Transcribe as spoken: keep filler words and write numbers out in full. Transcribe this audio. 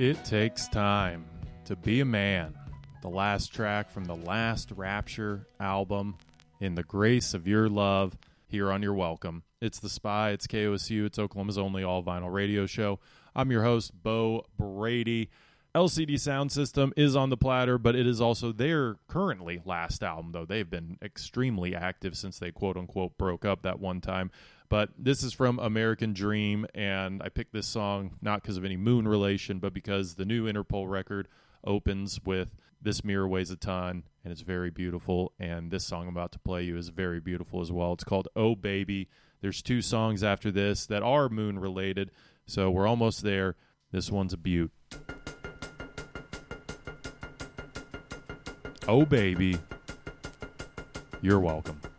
It Takes Time to Be a Man, the last track from the last Rapture album, In the Grace of Your Love, here on Your Welcome. It's The Spy, it's K O S U, it's Oklahoma's only all-vinyl radio show. I'm your host, Bo Brady. L C D Sound System is on the platter, but it is also their currently last album, though they've been extremely active since they quote-unquote broke up that one time. But this is from American Dream, and I picked this song not because of any Moon relation, but because the new Interpol record opens with This Mirror Weighs a Ton, and it's very beautiful, and this song I'm about to play you is very beautiful as well. It's called Oh Baby. There's two songs after this that are Moon related, so we're almost there. This one's a beaut. Oh Baby, you're welcome.